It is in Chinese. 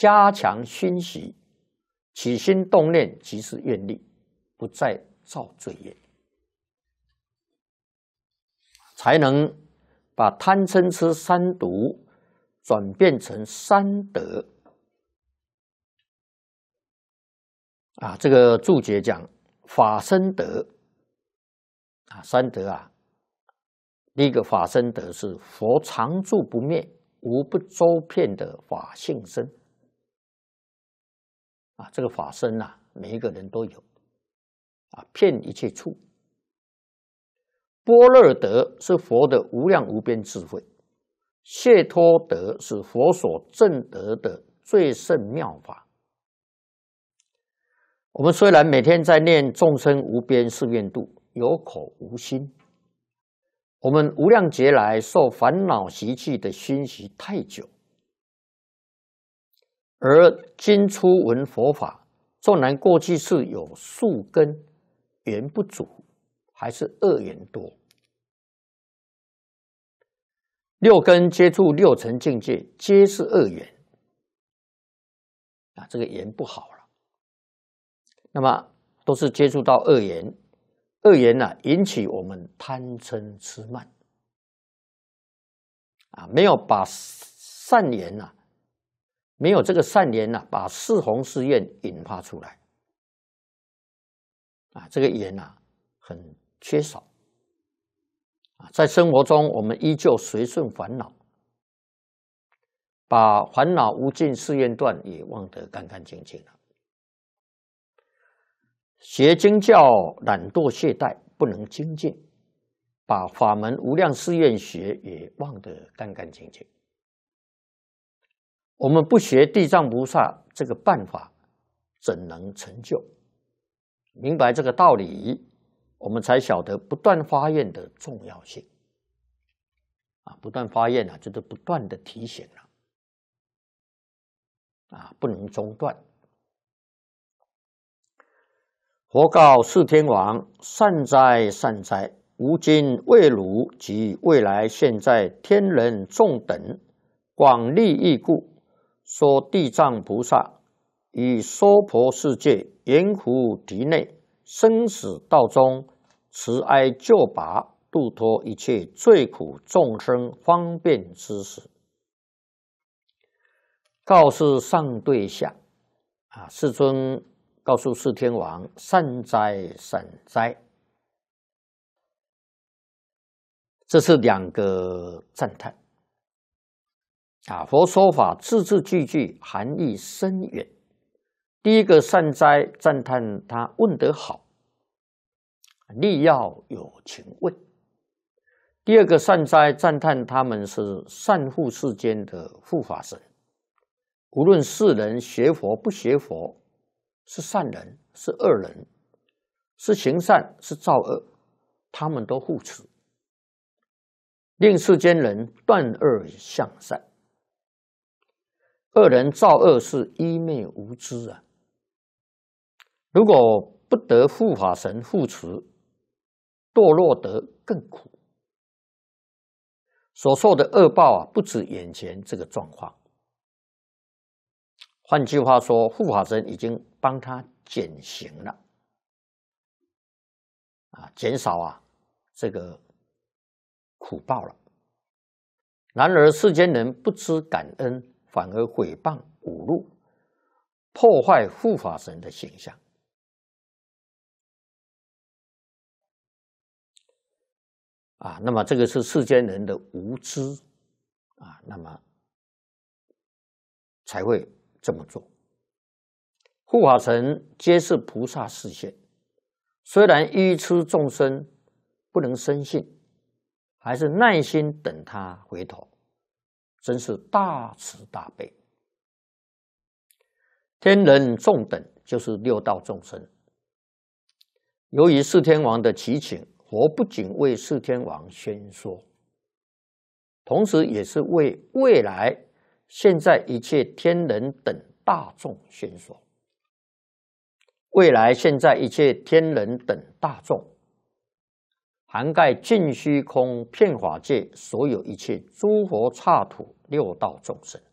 加强熏习，起心动念即是愿力，不再造罪业，才能把贪嗔痴三毒转变成三德。这个注解讲法身德三德第一个法身德是佛常住不灭、无不周遍的法性身这个法身每一个人都有遍一切处。般若德是佛的无量无边智慧，解脱德是佛所证得的最胜妙法。我们虽然每天在念众生无边誓愿度，有口无心，我们无量劫来受烦恼习气的熏习太久，而今初闻佛法，纵然过去是有树根缘不足，还是恶缘多。六根接触六尘境界，皆是恶缘这个缘不好了。那么都是接触到恶缘，恶缘引起我们贪嗔痴慢没有把善缘没有这个善缘把四弘誓愿引发出来这个缘很缺少在生活中我们依旧随顺烦恼，把烦恼无尽誓愿断也忘得干干净净了。学经教懒惰懈怠，不能精进，把法门无量誓愿学也忘得干干净净。我们不学地藏菩萨这个办法，怎能成就？明白这个道理，我们才晓得不断发愿的重要性不断发愿就是不断的提醒了不能中断。佛告释天王：善哉善哉，吾今为汝及未来现在天人众等广利益故，说地藏菩萨以娑婆世界严护敌内生死道中慈哀救拔，度脱一切罪苦众生方便之时。告示上对下世尊告诉释天王：善哉善哉，这是两个赞叹佛说法字字句句含义深远。第一个善哉赞叹他问得好，力要有情问。第二个善哉赞叹他们是善护世间的护法神，无论世人学佛不学佛，是善人是恶人，是行善是造恶，他们都护持，令世间人断恶向善。恶人造恶是愚昧无知如果不得护法神护持，堕落得更苦，所受的恶报不止眼前这个状况。换句话说，护法神已经帮他减刑了减少这个苦报了。然而世间人不知感恩，反而毁谤侮辱，破坏护法神的形象那么这个是世间人的无知那么才会这么做。护法神皆是菩萨示现，虽然愚痴众生不能深信，还是耐心等他回头，真是大慈大悲。天人众等就是六道众生，由于释天王的祈请，佛不仅为释天王宣说，同时也是为未来现在一切天人等大众宣说。未来现在一切天人等大众，涵盖尽虚空遍法界所有一切诸佛刹土六道众生。